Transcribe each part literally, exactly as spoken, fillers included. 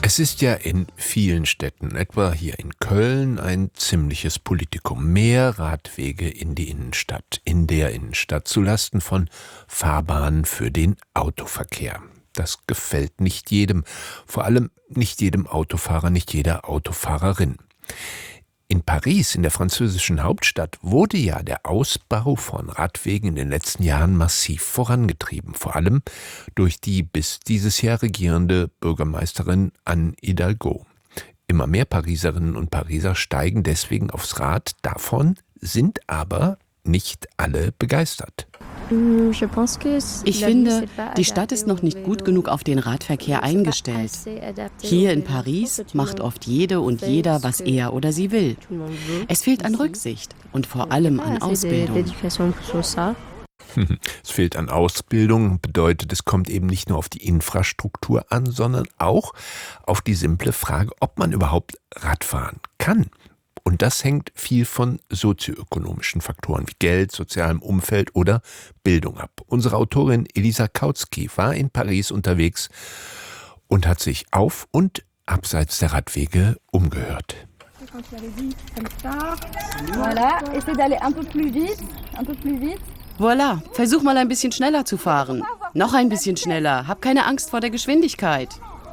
Es ist ja in vielen Städten, etwa hier in Köln, ein ziemliches Politikum. Mehr Radwege in die Innenstadt, in der Innenstadt, zulasten von Fahrbahnen für den Autoverkehr. Das gefällt nicht jedem, vor allem nicht jedem Autofahrer, nicht jeder Autofahrerin. In Paris, in der französischen Hauptstadt, wurde ja der Ausbau von Radwegen in den letzten Jahren massiv vorangetrieben, vor allem durch die bis dieses Jahr regierende Bürgermeisterin Anne Hidalgo. Immer mehr Pariserinnen und Pariser steigen deswegen aufs Rad, davon sind aber nicht alle begeistert. Ich finde, die Stadt ist noch nicht gut genug auf den Radverkehr eingestellt. Hier in Paris macht oft jede und jeder, was er oder sie will. Es fehlt an Rücksicht und vor allem an Ausbildung. Es fehlt an Ausbildung, bedeutet, es kommt eben nicht nur auf die Infrastruktur an, sondern auch auf die simple Frage, ob man überhaupt Radfahren kann. Und das hängt viel von sozioökonomischen Faktoren wie Geld, sozialem Umfeld oder Bildung ab. Unsere Autorin Elisa Kautsky war in Paris unterwegs und hat sich auf und abseits der Radwege umgehört. Voilà, versuch mal ein bisschen schneller zu fahren. Noch ein bisschen schneller, hab keine Angst vor der Geschwindigkeit.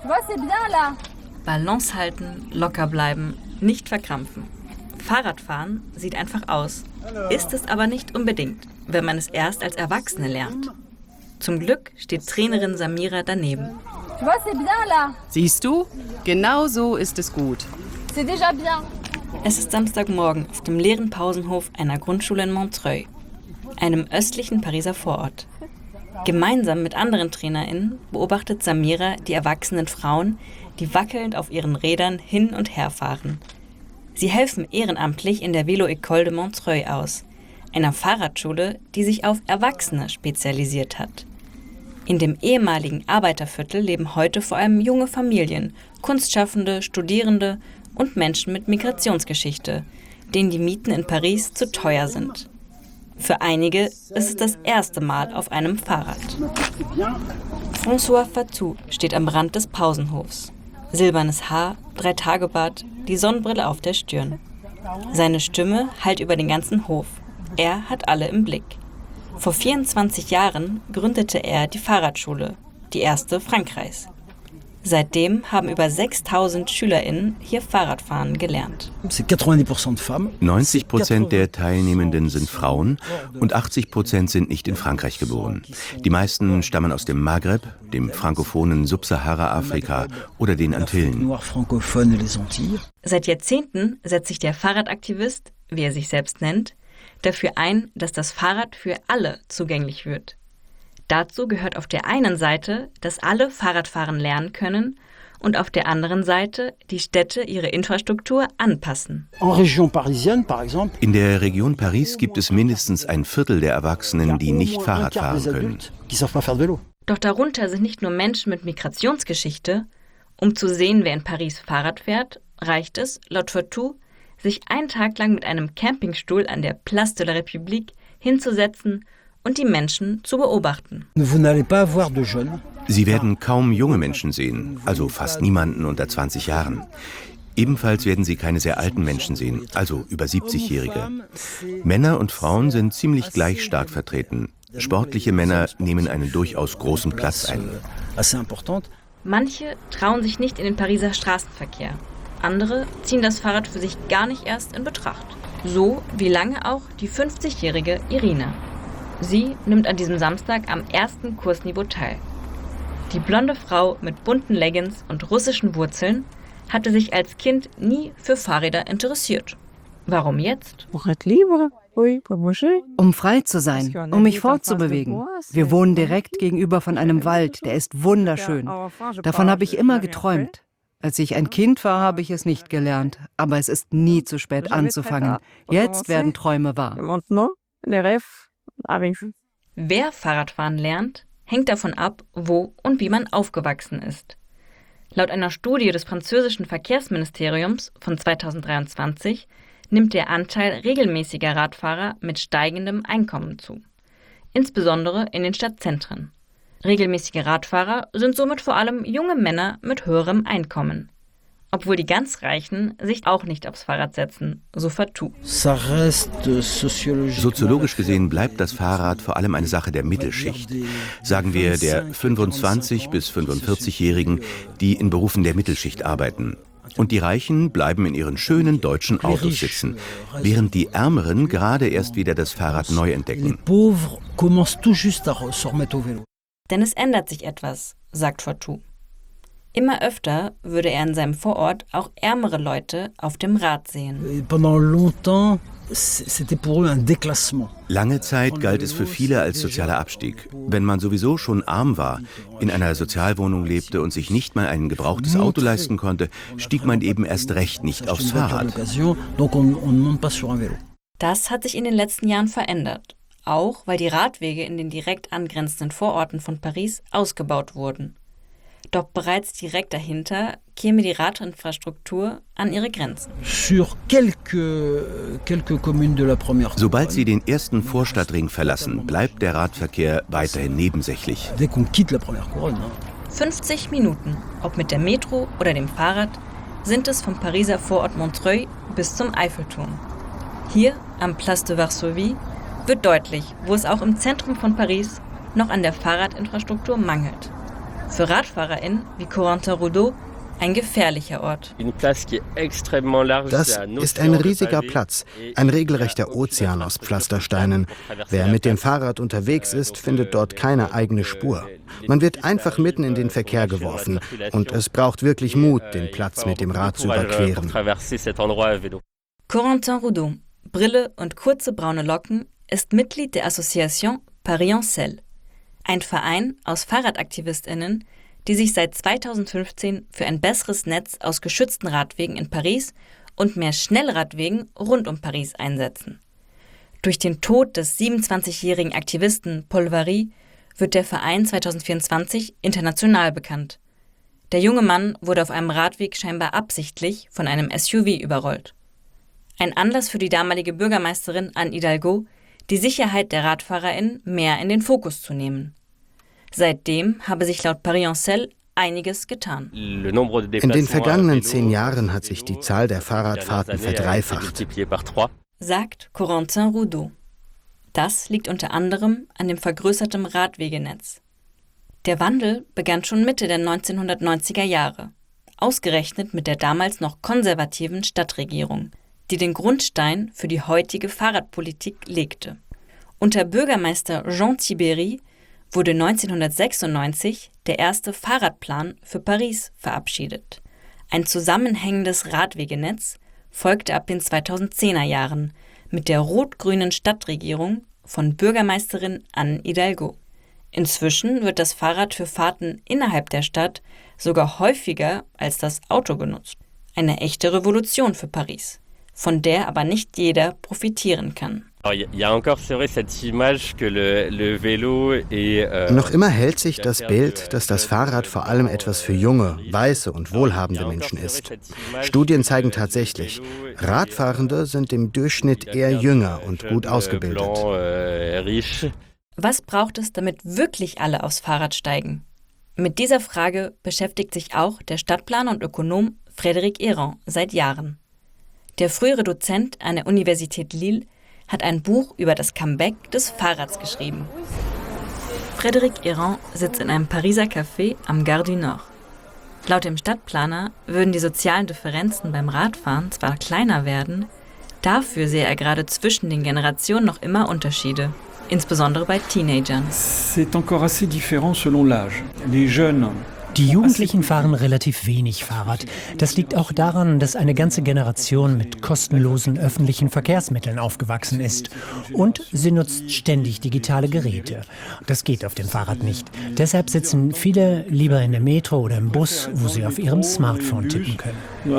Balance halten, locker bleiben, nicht verkrampfen. Fahrradfahren sieht einfach aus, ist es aber nicht unbedingt, wenn man es erst als Erwachsene lernt. Zum Glück steht Trainerin Samira daneben. Siehst du? Genau so ist es gut. Es ist Samstagmorgen auf dem leeren Pausenhof einer Grundschule in Montreuil, einem östlichen Pariser Vorort. Gemeinsam mit anderen TrainerInnen beobachtet Samira die erwachsenen Frauen, die wackelnd auf ihren Rädern hin und her fahren. Sie helfen ehrenamtlich in der Vélo-École de Montreuil aus, einer Fahrradschule, die sich auf Erwachsene spezialisiert hat. In dem ehemaligen Arbeiterviertel leben heute vor allem junge Familien, Kunstschaffende, Studierende und Menschen mit Migrationsgeschichte, denen die Mieten in Paris zu teuer sind. Für einige ist es das erste Mal auf einem Fahrrad. François Fatou steht am Rand des Pausenhofs. Silbernes Haar, Drei-Tage-Bart, die Sonnenbrille auf der Stirn. Seine Stimme hallt über den ganzen Hof. Er hat alle im Blick. Vor vierundzwanzig Jahren gründete er die Fahrradschule, die erste Frankreichs. Seitdem haben über sechstausend SchülerInnen hier Fahrradfahren gelernt. neunzig Prozent der Teilnehmenden sind Frauen und achtzig Prozent sind nicht in Frankreich geboren. Die meisten stammen aus dem Maghreb, dem frankophonen Subsahara-Afrika oder den Antillen. Seit Jahrzehnten setzt sich der Fahrradaktivist, wie er sich selbst nennt, dafür ein, dass das Fahrrad für alle zugänglich wird. Dazu gehört auf der einen Seite, dass alle Fahrradfahren lernen können und auf der anderen Seite die Städte ihre Infrastruktur anpassen. In der Region Paris gibt es mindestens ein Viertel der Erwachsenen, die nicht Fahrrad fahren können. Doch darunter sind nicht nur Menschen mit Migrationsgeschichte. Um zu sehen, wer in Paris Fahrrad fährt, reicht es, laut Fatou, sich einen Tag lang mit einem Campingstuhl an der Place de la République hinzusetzen und die Menschen zu beobachten. Sie werden kaum junge Menschen sehen, also fast niemanden unter zwanzig Jahren. Ebenfalls werden Sie keine sehr alten Menschen sehen, also über siebzigjährige. Männer und Frauen sind ziemlich gleich stark vertreten. Sportliche Männer nehmen einen durchaus großen Platz ein. Manche trauen sich nicht in den Pariser Straßenverkehr. Andere ziehen das Fahrrad für sich gar nicht erst in Betracht. So wie lange auch die fünfzigjährige Irina. Sie nimmt an diesem Samstag am ersten Kursniveau teil. Die blonde Frau mit bunten Leggings und russischen Wurzeln hatte sich als Kind nie für Fahrräder interessiert. Warum jetzt? Um frei zu sein, um mich fortzubewegen. Wir wohnen direkt gegenüber von einem Wald, der ist wunderschön. Davon habe ich immer geträumt. Als ich ein Kind war, habe ich es nicht gelernt. Aber es ist nie zu spät anzufangen. Jetzt werden Träume wahr. Wer Fahrradfahren lernt, hängt davon ab, wo und wie man aufgewachsen ist. Laut einer Studie des französischen Verkehrsministeriums von zweitausenddreiundzwanzig nimmt der Anteil regelmäßiger Radfahrer mit steigendem Einkommen zu. Insbesondere in den Stadtzentren. Regelmäßige Radfahrer sind somit vor allem junge Männer mit höherem Einkommen. Obwohl die ganz Reichen sich auch nicht aufs Fahrrad setzen, so Fatou. Soziologisch gesehen bleibt das Fahrrad vor allem eine Sache der Mittelschicht. Sagen wir der fünfundzwanzig- bis fünfundvierzigjährigen, die in Berufen der Mittelschicht arbeiten. Und die Reichen bleiben in ihren schönen deutschen Autos sitzen, während die Ärmeren gerade erst wieder das Fahrrad neu entdecken. Denn es ändert sich etwas, sagt Fatou. Immer öfter würde er in seinem Vorort auch ärmere Leute auf dem Rad sehen. Lange Zeit galt es für viele als sozialer Abstieg. Wenn man sowieso schon arm war, in einer Sozialwohnung lebte und sich nicht mal ein gebrauchtes Auto leisten konnte, stieg man eben erst recht nicht aufs Fahrrad. Das hat sich in den letzten Jahren verändert, auch weil die Radwege in den direkt angrenzenden Vororten von Paris ausgebaut wurden. Doch bereits direkt dahinter käme die Radinfrastruktur an ihre Grenzen. Sobald sie den ersten Vorstadtring verlassen, bleibt der Radverkehr weiterhin nebensächlich. fünfzig Minuten, ob mit der Metro oder dem Fahrrad, sind es vom Pariser Vorort Montreuil bis zum Eiffelturm. Hier, am Place de Varsovie, wird deutlich, wo es auch im Zentrum von Paris noch an der Fahrradinfrastruktur mangelt. Für RadfahrerInnen wie Corentin Roudot ein gefährlicher Ort. Das ist ein riesiger Platz, ein regelrechter Ozean aus Pflastersteinen. Wer mit dem Fahrrad unterwegs ist, findet dort keine eigene Spur. Man wird einfach mitten in den Verkehr geworfen und es braucht wirklich Mut, den Platz mit dem Rad zu überqueren. Corentin Roudot, Brille und kurze braune Locken, ist Mitglied der Association Paris en Selle. Ein Verein aus FahrradaktivistInnen, die sich seit zweitausendfünfzehn für ein besseres Netz aus geschützten Radwegen in Paris und mehr Schnellradwegen rund um Paris einsetzen. Durch den Tod des siebenundzwanzigjährigen Aktivisten Paul Varry wird der Verein zweitausendvierundzwanzig international bekannt. Der junge Mann wurde auf einem Radweg scheinbar absichtlich von einem S U V überrollt. Ein Anlass für die damalige Bürgermeisterin Anne Hidalgo, die Sicherheit der RadfahrerInnen mehr in den Fokus zu nehmen. Seitdem habe sich laut Paris en Selle einiges getan. In den vergangenen zehn Jahren hat sich die Zahl der Fahrradfahrten verdreifacht, sagt Corentin Roudot. Das liegt unter anderem an dem vergrößerten Radwegenetz. Der Wandel begann schon Mitte der neunzehnhundertneunziger Jahre, ausgerechnet mit der damals noch konservativen Stadtregierung, die den Grundstein für die heutige Fahrradpolitik legte. Unter Bürgermeister Jean Tibéri wurde neunzehnhundertsechsundneunzig der erste Fahrradplan für Paris verabschiedet. Ein zusammenhängendes Radwegenetz folgte ab den zweitausendzehner Jahren mit der rot-grünen Stadtregierung von Bürgermeisterin Anne Hidalgo. Inzwischen wird das Fahrrad für Fahrten innerhalb der Stadt sogar häufiger als das Auto genutzt. Eine echte Revolution für Paris, von der aber nicht jeder profitieren kann. Noch immer hält sich das Bild, dass das Fahrrad vor allem etwas für junge, weiße und wohlhabende Menschen ist. Studien zeigen tatsächlich, Radfahrende sind im Durchschnitt eher jünger und gut ausgebildet. Was braucht es, damit wirklich alle aufs Fahrrad steigen? Mit dieser Frage beschäftigt sich auch der Stadtplaner und Ökonom Frédéric Héran seit Jahren. Der frühere Dozent an der Universität Lille hat ein Buch über das Comeback des Fahrrads geschrieben. Frédéric Héran sitzt in einem Pariser Café am Gare du Nord. Laut dem Stadtplaner würden die sozialen Differenzen beim Radfahren zwar kleiner werden, dafür sehe er gerade zwischen den Generationen noch immer Unterschiede, insbesondere bei Teenagern. C'est encore assez différent selon l'âge. Les jeunes Die Jugendlichen fahren relativ wenig Fahrrad. Das liegt auch daran, dass eine ganze Generation mit kostenlosen öffentlichen Verkehrsmitteln aufgewachsen ist. Und sie nutzt ständig digitale Geräte. Das geht auf dem Fahrrad nicht. Deshalb sitzen viele lieber in der Metro oder im Bus, wo sie auf ihrem Smartphone tippen können.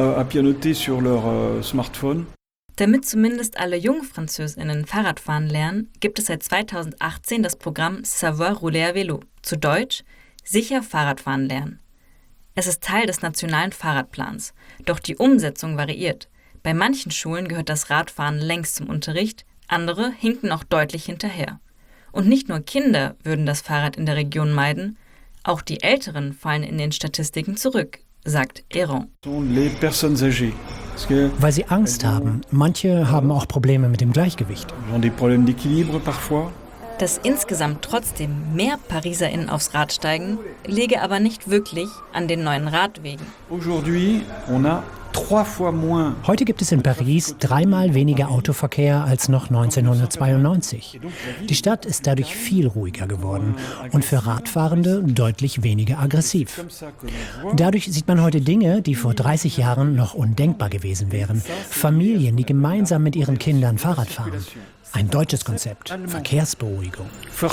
Damit zumindest alle JungfranzösInnen Fahrradfahren lernen, gibt es seit zweitausendachtzehn das Programm Savoir rouler à vélo, zu Deutsch sicher Fahrradfahren lernen. Es ist Teil des nationalen Fahrradplans, doch die Umsetzung variiert. Bei manchen Schulen gehört das Radfahren längst zum Unterricht, andere hinken noch deutlich hinterher. Und nicht nur Kinder würden das Fahrrad in der Region meiden, auch die Älteren fallen in den Statistiken zurück, sagt Héron. Weil sie Angst haben. Manche haben auch Probleme mit dem Gleichgewicht. Dass insgesamt trotzdem mehr PariserInnen aufs Rad steigen, liege aber nicht wirklich an den neuen Radwegen. Heute gibt es in Paris dreimal weniger Autoverkehr als noch neunzehnhundertzweiundneunzig. Die Stadt ist dadurch viel ruhiger geworden und für Radfahrende deutlich weniger aggressiv. Dadurch sieht man heute Dinge, die vor dreißig Jahren noch undenkbar gewesen wären. Familien, die gemeinsam mit ihren Kindern Fahrrad fahren. Ein deutsches Konzept, Verkehrsberuhigung.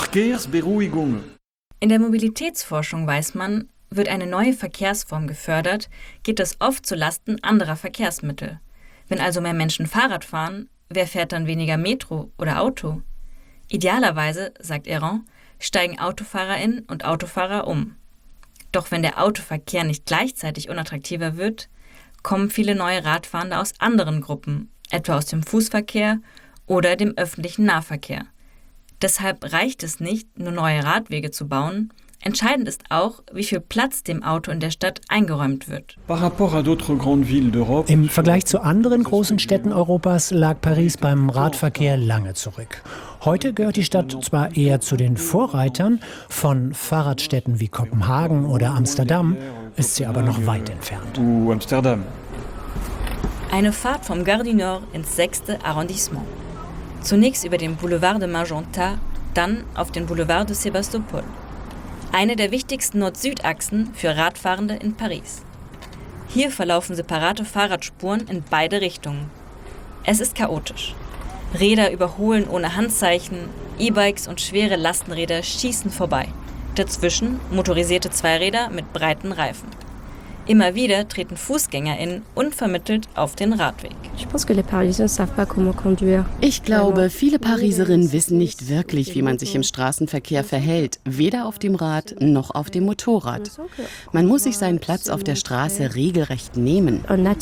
In der Mobilitätsforschung weiß man, wird eine neue Verkehrsform gefördert, geht das oft zu Lasten anderer Verkehrsmittel. Wenn also mehr Menschen Fahrrad fahren, wer fährt dann weniger Metro oder Auto? Idealerweise, sagt Héron, steigen AutofahrerInnen und Autofahrer um. Doch wenn der Autoverkehr nicht gleichzeitig unattraktiver wird, kommen viele neue Radfahrende aus anderen Gruppen, etwa aus dem Fußverkehr oder dem öffentlichen Nahverkehr. Deshalb reicht es nicht, nur neue Radwege zu bauen. Entscheidend ist auch, wie viel Platz dem Auto in der Stadt eingeräumt wird. Im Vergleich zu anderen großen Städten Europas lag Paris beim Radverkehr lange zurück. Heute gehört die Stadt zwar eher zu den Vorreitern, von Fahrradstädten wie Kopenhagen oder Amsterdam ist sie aber noch weit entfernt. Eine Fahrt vom Gare du Nord ins sechste Arrondissement. Zunächst über den Boulevard de Magenta, dann auf den Boulevard de Sébastopol. Eine der wichtigsten Nord-Süd-Achsen für Radfahrende in Paris. Hier verlaufen separate Fahrradspuren in beide Richtungen. Es ist chaotisch. Räder überholen ohne Handzeichen, E-Bikes und schwere Lastenräder schießen vorbei. Dazwischen motorisierte Zweiräder mit breiten Reifen. Immer wieder treten FußgängerInnen unvermittelt auf den Radweg. Ich glaube, viele Pariserinnen wissen nicht wirklich, wie man sich im Straßenverkehr verhält, weder auf dem Rad noch auf dem Motorrad. Man muss sich seinen Platz auf der Straße regelrecht nehmen.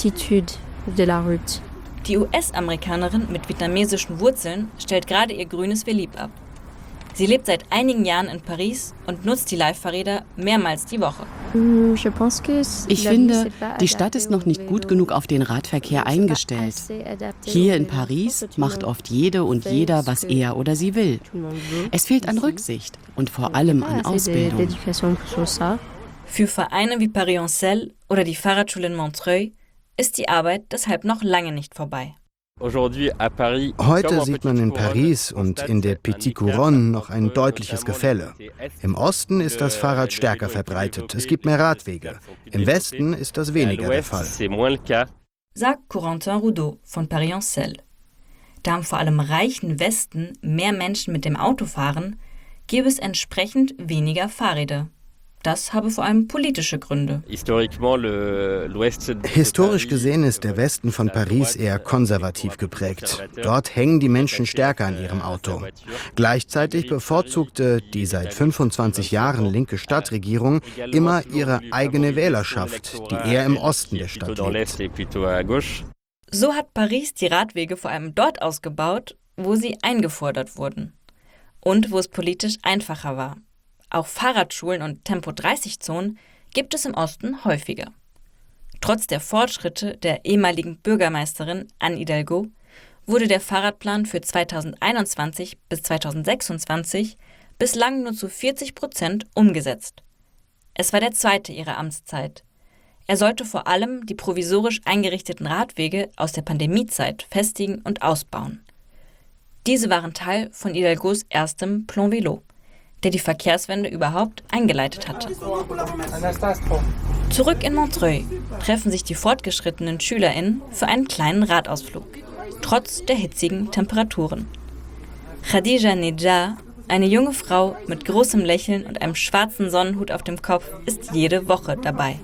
Die U S-Amerikanerin mit vietnamesischen Wurzeln stellt gerade ihr grünes Velib ab. Sie lebt seit einigen Jahren in Paris und nutzt die Leihfahrräder mehrmals die Woche. Ich finde, die Stadt ist noch nicht gut genug auf den Radverkehr eingestellt. Hier in Paris macht oft jede und jeder, was er oder sie will. Es fehlt an Rücksicht und vor allem an Ausbildung. Für Vereine wie Paris-Ancel oder die Fahrradschule in Montreuil ist die Arbeit deshalb noch lange nicht vorbei. Heute sieht man in Paris und in der Petite Couronne noch ein deutliches Gefälle. Im Osten ist das Fahrrad stärker verbreitet. Es gibt mehr Radwege. Im Westen ist das weniger der Fall. Sagt Corentin Roudot von Paris-Ancel. Da im vor allem reichen Westen mehr Menschen mit dem Auto fahren, gäbe es entsprechend weniger Fahrräder. Das habe vor allem politische Gründe. Historisch gesehen ist der Westen von Paris eher konservativ geprägt. Dort hängen die Menschen stärker an ihrem Auto. Gleichzeitig bevorzugte die seit fünfundzwanzig Jahren linke Stadtregierung immer ihre eigene Wählerschaft, die eher im Osten der Stadt lebt. So hat Paris die Radwege vor allem dort ausgebaut, wo sie eingefordert wurden und wo es politisch einfacher war. Auch Fahrradschulen und Tempo dreißig Zonen gibt es im Osten häufiger. Trotz der Fortschritte der ehemaligen Bürgermeisterin Anne Hidalgo wurde der Fahrradplan für zweitausendeinundzwanzig bis zweitausendsechsundzwanzig bislang nur zu vierzig Prozent umgesetzt. Es war der zweite ihrer Amtszeit. Er sollte vor allem die provisorisch eingerichteten Radwege aus der Pandemiezeit festigen und ausbauen. Diese waren Teil von Hidalgos erstem Plan Vélo, der die Verkehrswende überhaupt eingeleitet hatte. Zurück in Montreuil treffen sich die fortgeschrittenen SchülerInnen für einen kleinen Radausflug, trotz der hitzigen Temperaturen. Khadija Nedjar, eine junge Frau mit großem Lächeln und einem schwarzen Sonnenhut auf dem Kopf, ist jede Woche dabei.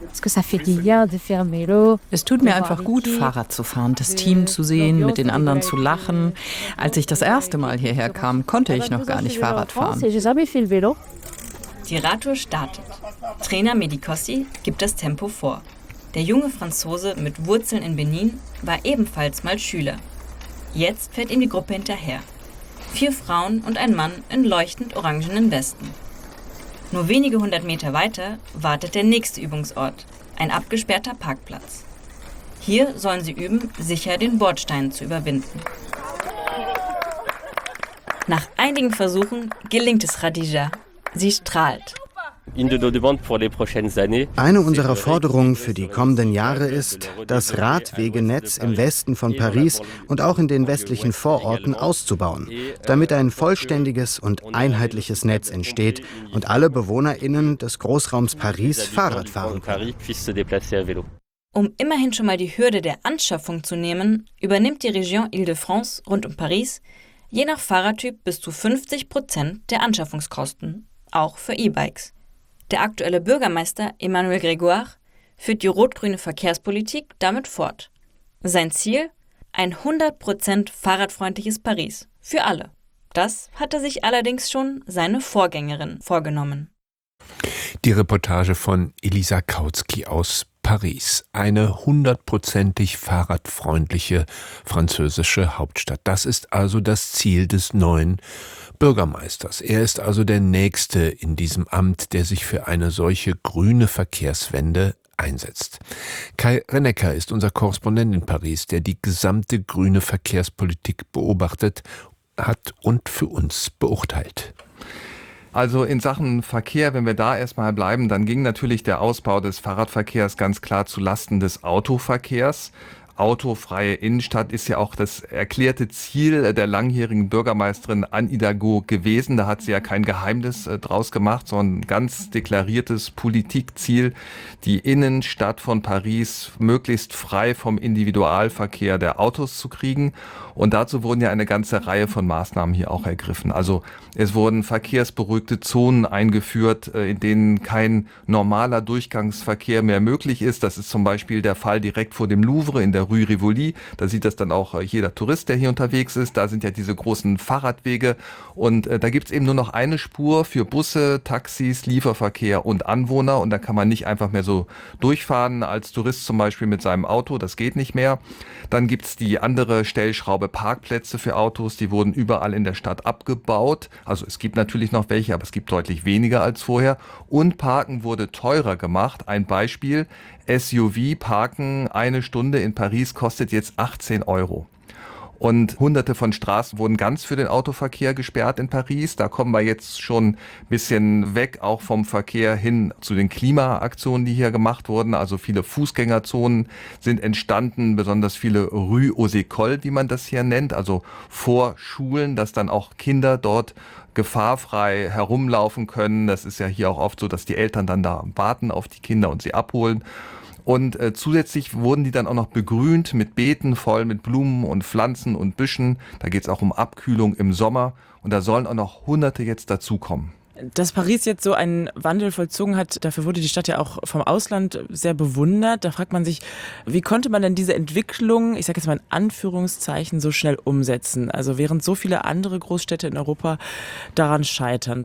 Es tut mir einfach gut, Fahrrad zu fahren, das Team zu sehen, mit den anderen zu lachen. Als ich das erste Mal hierher kam, konnte ich noch gar nicht Fahrrad fahren. Die Radtour startet. Trainer Medicossi gibt das Tempo vor. Der junge Franzose mit Wurzeln in Benin war ebenfalls mal Schüler. Jetzt fährt ihm die Gruppe hinterher. Vier Frauen und ein Mann in leuchtend orangenen Westen. Nur wenige hundert Meter weiter wartet der nächste Übungsort, ein abgesperrter Parkplatz. Hier sollen sie üben, sicher den Bordstein zu überwinden. Nach einigen Versuchen gelingt es Khadija. Sie strahlt. Eine unserer Forderungen für die kommenden Jahre ist, das Radwegenetz im Westen von Paris und auch in den westlichen Vororten auszubauen, damit ein vollständiges und einheitliches Netz entsteht und alle BewohnerInnen des Großraums Paris Fahrrad fahren können. Um immerhin schon mal die Hürde der Anschaffung zu nehmen, übernimmt die Région Île-de-France rund um Paris je nach Fahrradtyp bis zu fünfzig Prozent der Anschaffungskosten, auch für E-Bikes. Der aktuelle Bürgermeister Emmanuel Grégoire führt die rot-grüne Verkehrspolitik damit fort. Sein Ziel? Ein hundert Prozent fahrradfreundliches Paris. Für alle. Das hatte sich allerdings schon seine Vorgängerin vorgenommen. Die Reportage von Elisa Kautsky aus Paris. Eine hundertprozentig fahrradfreundliche französische Hauptstadt. Das ist also das Ziel des neuen Bürgermeisters. Er ist also der Nächste in diesem Amt, der sich für eine solche grüne Verkehrswende einsetzt. Kai Rennecker ist unser Korrespondent in Paris, der die gesamte grüne Verkehrspolitik beobachtet hat und für uns beurteilt. Also in Sachen Verkehr, wenn wir da erstmal bleiben, dann ging natürlich der Ausbau des Fahrradverkehrs ganz klar zu Lasten des Autoverkehrs. Autofreie Innenstadt ist ja auch das erklärte Ziel der langjährigen Bürgermeisterin Anne Hidalgo gewesen. Da hat sie ja kein Geheimnis äh, draus gemacht, sondern ein ganz deklariertes Politikziel, die Innenstadt von Paris möglichst frei vom Individualverkehr der Autos zu kriegen. Und dazu wurden ja eine ganze Reihe von Maßnahmen hier auch ergriffen. Also es wurden verkehrsberuhigte Zonen eingeführt, äh, in denen kein normaler Durchgangsverkehr mehr möglich ist. Das ist zum Beispiel der Fall direkt vor dem Louvre in der Rue Rivoli. Da sieht das dann auch jeder Tourist, der hier unterwegs ist. Da sind ja diese großen Fahrradwege und äh, da gibt es eben nur noch eine Spur für Busse, Taxis, Lieferverkehr und Anwohner und da kann man nicht einfach mehr so durchfahren als Tourist zum Beispiel mit seinem Auto. Das geht nicht mehr. Dann gibt es die andere Stellschraube Parkplätze für Autos. Die wurden überall in der Stadt abgebaut. Also es gibt natürlich noch welche, aber es gibt deutlich weniger als vorher. Und Parken wurde teurer gemacht. Ein Beispiel: S U V-Parken eine Stunde in Paris kostet jetzt achtzehn Euro. Und hunderte von Straßen wurden ganz für den Autoverkehr gesperrt in Paris. Da kommen wir jetzt schon ein bisschen weg, auch vom Verkehr hin zu den Klimaaktionen, die hier gemacht wurden. Also viele Fußgängerzonen sind entstanden, besonders viele Rue aux Écoles, wie man das hier nennt, also vor Schulen, dass dann auch Kinder dort gefahrfrei herumlaufen können. Das ist ja hier auch oft so, dass die Eltern dann da warten auf die Kinder und sie abholen. Und äh, zusätzlich wurden die dann auch noch begrünt mit Beeten voll mit Blumen und Pflanzen und Büschen. Da geht es auch um Abkühlung im Sommer. Und da sollen auch noch Hunderte jetzt dazukommen. Dass Paris jetzt so einen Wandel vollzogen hat, dafür wurde die Stadt ja auch vom Ausland sehr bewundert. Da fragt man sich, wie konnte man denn diese Entwicklung, ich sage jetzt mal in Anführungszeichen, so schnell umsetzen? Also während so viele andere Großstädte in Europa daran scheitern.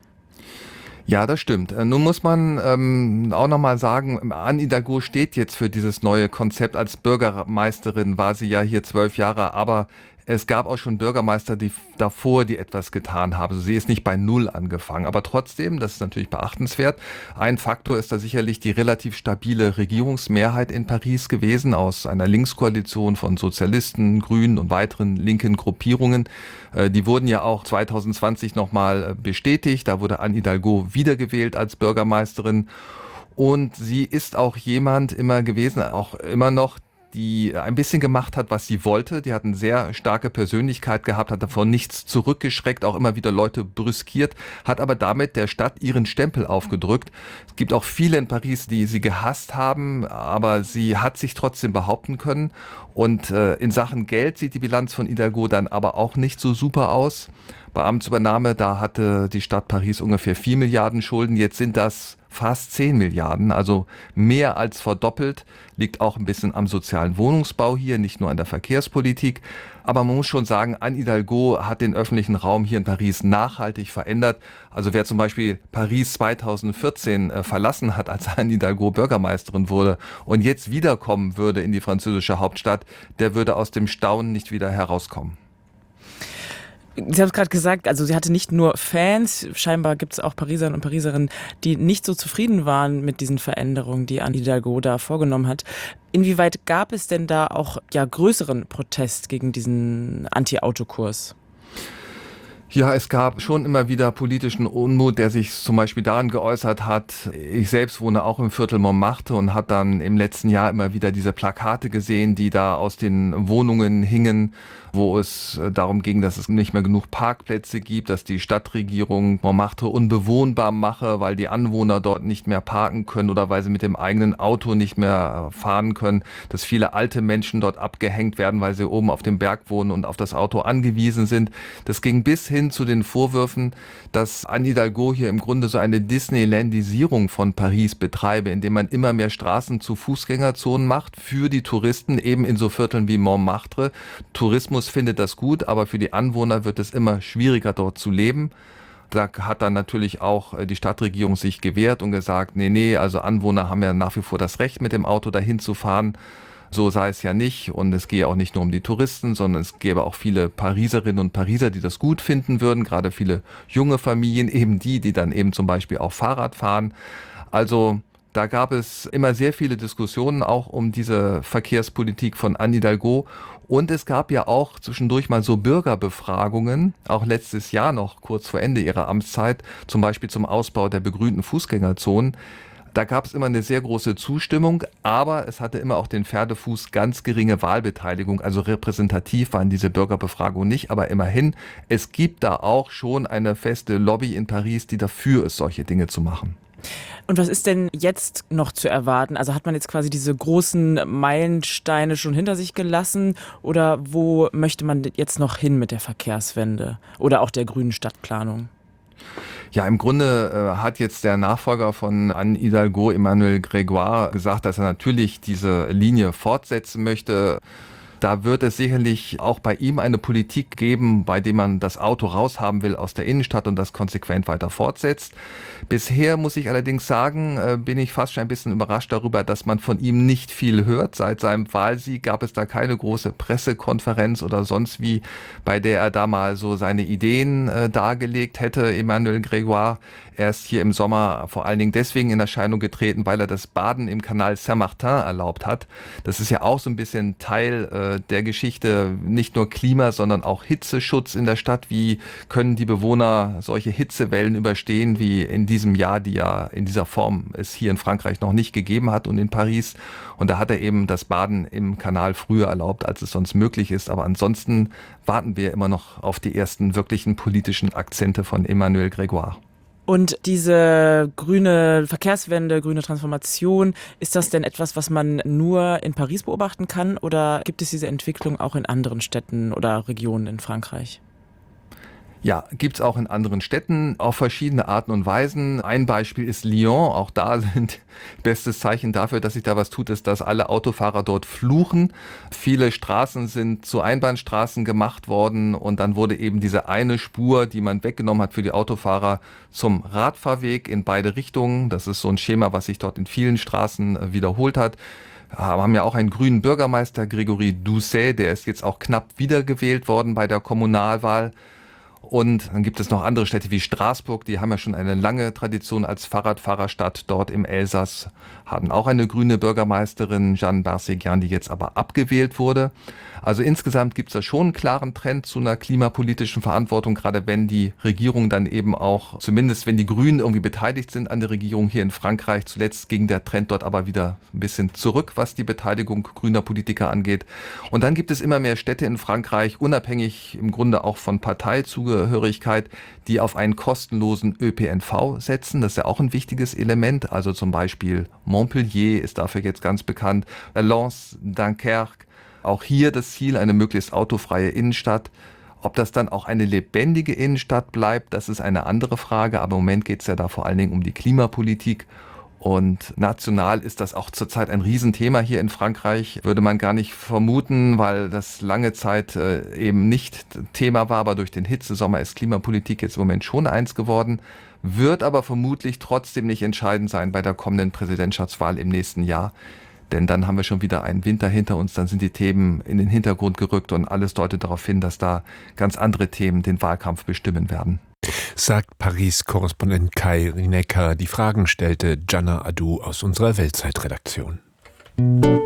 Ja, das stimmt. Nun muss man ähm, auch nochmal sagen, Anne Hidalgo steht jetzt für dieses neue Konzept. Als Bürgermeisterin war sie ja hier zwölf Jahre, aber es gab auch schon Bürgermeister, die davor, die etwas getan haben. Also sie ist nicht bei Null angefangen. Aber trotzdem, das ist natürlich beachtenswert, ein Faktor ist da sicherlich die relativ stabile Regierungsmehrheit in Paris gewesen, aus einer Linkskoalition von Sozialisten, Grünen und weiteren linken Gruppierungen. Die wurden ja auch zwanzig zwanzig nochmal bestätigt. Da wurde Anne Hidalgo wiedergewählt als Bürgermeisterin. Und sie ist auch jemand immer gewesen, auch immer noch, die ein bisschen gemacht hat, was sie wollte. Die hat eine sehr starke Persönlichkeit gehabt, hat davon nichts zurückgeschreckt, auch immer wieder Leute brüskiert, hat aber damit der Stadt ihren Stempel aufgedrückt. Es gibt auch viele in Paris, die sie gehasst haben, aber sie hat sich trotzdem behaupten können. Und äh, in Sachen Geld sieht die Bilanz von Hidalgo dann aber auch nicht so super aus. Bei Amtsübernahme, da hatte die Stadt Paris ungefähr vier Milliarden Schulden. Jetzt sind das fast zehn Milliarden, also mehr als verdoppelt. Liegt auch ein bisschen am sozialen Wohnungsbau hier, nicht nur an der Verkehrspolitik. Aber man muss schon sagen, Anne Hidalgo hat den öffentlichen Raum hier in Paris nachhaltig verändert. Also wer zum Beispiel Paris zweitausendvierzehn äh, verlassen hat, als Anne Hidalgo Bürgermeisterin wurde und jetzt wiederkommen würde in die französische Hauptstadt, der würde aus dem Staunen nicht wieder herauskommen. Sie haben es gerade gesagt, also sie hatte nicht nur Fans, scheinbar gibt es auch Pariserinnen und Pariserinnen, die nicht so zufrieden waren mit diesen Veränderungen, die Anne Hidalgo da vorgenommen hat. Inwieweit gab es denn da auch ja, größeren Protest gegen diesen Anti-Auto-Kurs? Ja, es gab schon immer wieder politischen Unmut, der sich zum Beispiel daran geäußert hat. Ich selbst wohne auch im Viertel Montmartre und habe dann im letzten Jahr immer wieder diese Plakate gesehen, die da aus den Wohnungen hingen, wo es darum ging, dass es nicht mehr genug Parkplätze gibt, dass die Stadtregierung Montmartre unbewohnbar mache, weil die Anwohner dort nicht mehr parken können oder weil sie mit dem eigenen Auto nicht mehr fahren können, dass viele alte Menschen dort abgehängt werden, weil sie oben auf dem Berg wohnen und auf das Auto angewiesen sind. Das ging bis hin zu den Vorwürfen, dass Anne Hidalgo hier im Grunde so eine Disneylandisierung von Paris betreibe, indem man immer mehr Straßen zu Fußgängerzonen macht für die Touristen, eben in so Vierteln wie Montmartre. Tourismus findet das gut, aber für die Anwohner wird es immer schwieriger, dort zu leben. Da hat dann natürlich auch die Stadtregierung sich gewehrt und gesagt, nee, nee, also Anwohner haben ja nach wie vor das Recht, mit dem Auto dahin zu fahren. So sei es ja nicht und es gehe auch nicht nur um die Touristen, sondern es gäbe auch viele Pariserinnen und Pariser, die das gut finden würden, gerade viele junge Familien, eben die, die dann eben zum Beispiel auch Fahrrad fahren. Also da gab es immer sehr viele Diskussionen auch um diese Verkehrspolitik von Anne Hidalgo. Und es gab ja auch zwischendurch mal so Bürgerbefragungen, auch letztes Jahr noch kurz vor Ende ihrer Amtszeit, zum Beispiel zum Ausbau der begrünten Fußgängerzonen. Da gab es immer eine sehr große Zustimmung, aber es hatte immer auch den Pferdefuß ganz geringe Wahlbeteiligung. Also repräsentativ waren diese Bürgerbefragungen nicht, aber immerhin, es gibt da auch schon eine feste Lobby in Paris, die dafür ist, solche Dinge zu machen. Und was ist denn jetzt noch zu erwarten? Also hat man jetzt quasi diese großen Meilensteine schon hinter sich gelassen oder wo möchte man jetzt noch hin mit der Verkehrswende oder auch der grünen Stadtplanung? Ja, im Grunde äh, hat jetzt der Nachfolger von Anne Hidalgo, Emmanuel Grégoire, gesagt, dass er natürlich diese Linie fortsetzen möchte. Da wird es sicherlich auch bei ihm eine Politik geben, bei der man das Auto raushaben will aus der Innenstadt und das konsequent weiter fortsetzt. Bisher muss ich allerdings sagen, bin ich fast schon ein bisschen überrascht darüber, dass man von ihm nicht viel hört. Seit seinem Wahlsieg gab es da keine große Pressekonferenz oder sonst wie, bei der er da mal so seine Ideen äh, dargelegt hätte, Emmanuel Grégoire. Er ist hier im Sommer vor allen Dingen deswegen in Erscheinung getreten, weil er das Baden im Kanal Saint-Martin erlaubt hat. Das ist ja auch so ein bisschen Teil äh, der Geschichte, nicht nur Klima, sondern auch Hitzeschutz in der Stadt. Wie können die Bewohner solche Hitzewellen überstehen, wie in diesem Jahr, die ja in dieser Form es hier in Frankreich noch nicht gegeben hat und in Paris. Und da hat er eben das Baden im Kanal früher erlaubt, als es sonst möglich ist. Aber ansonsten warten wir immer noch auf die ersten wirklichen politischen Akzente von Emmanuel Grégoire. Und diese grüne Verkehrswende, grüne Transformation, ist das denn etwas, was man nur in Paris beobachten kann oder gibt es diese Entwicklung auch in anderen Städten oder Regionen in Frankreich? Ja, gibt's auch in anderen Städten auf verschiedene Arten und Weisen. Ein Beispiel ist Lyon. Auch da sind bestes Zeichen dafür, dass sich da was tut, ist, dass alle Autofahrer dort fluchen. Viele Straßen sind zu Einbahnstraßen gemacht worden und dann wurde eben diese eine Spur, die man weggenommen hat für die Autofahrer, zum Radfahrweg in beide Richtungen. Das ist so ein Schema, was sich dort in vielen Straßen wiederholt hat. Wir haben ja auch einen grünen Bürgermeister, Grégory Doucet, der ist jetzt auch knapp wiedergewählt worden bei der Kommunalwahl. Und dann gibt es noch andere Städte wie Straßburg, die haben ja schon eine lange Tradition als Fahrradfahrerstadt. Dort im Elsass hatten auch eine grüne Bürgermeisterin, Jeanne Barseguian, die jetzt aber abgewählt wurde. Also insgesamt gibt es da schon einen klaren Trend zu einer klimapolitischen Verantwortung, gerade wenn die Regierung dann eben auch, zumindest wenn die Grünen irgendwie beteiligt sind an der Regierung hier in Frankreich. Zuletzt ging der Trend dort aber wieder ein bisschen zurück, was die Beteiligung grüner Politiker angeht. Und dann gibt es immer mehr Städte in Frankreich, unabhängig im Grunde auch von Parteizugehörigkeit, die auf einen kostenlosen Ö P N V setzen. Das ist ja auch ein wichtiges Element. Also zum Beispiel Montpellier ist dafür jetzt ganz bekannt, Lens, Dunkerque. Auch hier das Ziel, eine möglichst autofreie Innenstadt. Ob das dann auch eine lebendige Innenstadt bleibt, das ist eine andere Frage. Aber im Moment geht es ja da vor allen Dingen um die Klimapolitik. Und national ist das auch zurzeit ein Riesenthema hier in Frankreich. Würde man gar nicht vermuten, weil das lange Zeit äh, eben nicht Thema war. Aber durch den Hitzesommer ist Klimapolitik jetzt im Moment schon eins geworden. Wird aber vermutlich trotzdem nicht entscheidend sein bei der kommenden Präsidentschaftswahl im nächsten Jahr. Denn dann haben wir schon wieder einen Winter hinter uns, dann sind die Themen in den Hintergrund gerückt und alles deutet darauf hin, dass da ganz andere Themen den Wahlkampf bestimmen werden. Sagt Paris-Korrespondent Kai Rinecker. Die Fragen stellte Gianna Adu aus unserer Weltzeitredaktion.